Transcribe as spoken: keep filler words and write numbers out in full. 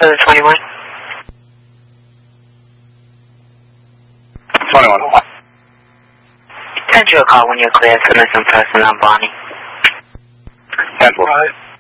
seven twenty-one. twenty-one. Send you a call when you're clear. Submit some person. I'm Bonnie. ten four.